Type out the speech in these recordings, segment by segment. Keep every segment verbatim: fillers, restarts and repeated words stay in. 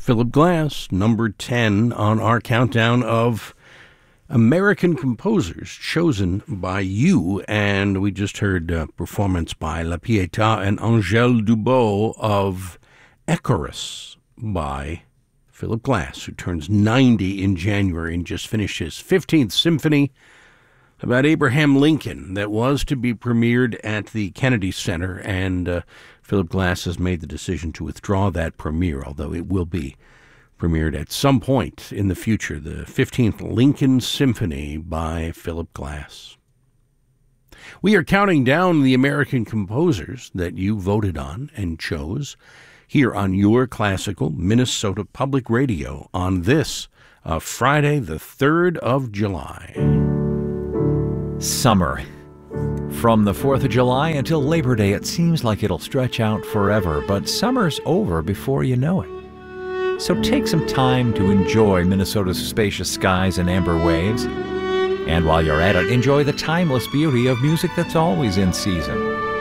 Philip Glass, number ten on our countdown of American composers chosen by you. And we just heard a performance by La Pietà and Angèle Dubot of Icarus by Philip Glass, who turns ninety in January and just finished his fifteenth symphony about Abraham Lincoln that was to be premiered at the Kennedy Center, and uh, Philip Glass has made the decision to withdraw that premiere, although it will be premiered at some point in the future, the fifteenth Lincoln Symphony by Philip Glass. We are counting down the American composers that you voted on and chose here on your classical Minnesota Public Radio on this uh, Friday, the third of July. Summer. From the fourth of July until Labor Day, it seems like it'll stretch out forever, but summer's over before you know it. So take some time to enjoy Minnesota's spacious skies and amber waves. And while you're at it, enjoy the timeless beauty of music that's always in season.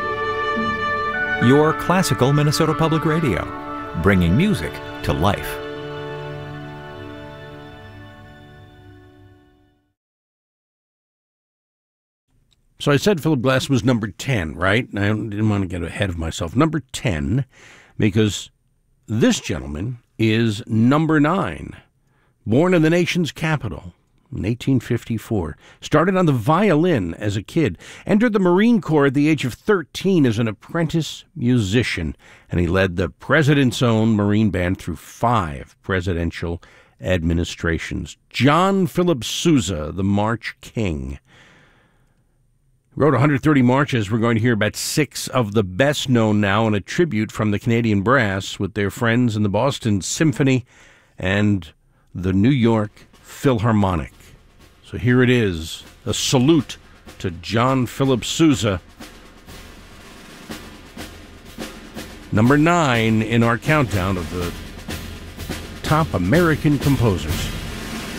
Your classical Minnesota Public Radio, bringing music to life. So I said Philip Glass was number ten, right? I didn't want to get ahead of myself. Number ten, because this gentleman is number nine. Born in the nation's capital in eighteen fifty-four. Started on the violin as a kid. Entered the Marine Corps at the age of thirteen as an apprentice musician. And he led the President's Own Marine Band through five presidential administrations. John Philip Sousa, the March King. Wrote one hundred thirty marches. We're going to hear about six of the best known now, and a tribute from the Canadian Brass with their friends in the Boston Symphony and the New York Philharmonic. So here it is, a salute to John Philip Sousa. Number nine in our countdown of the top American composers.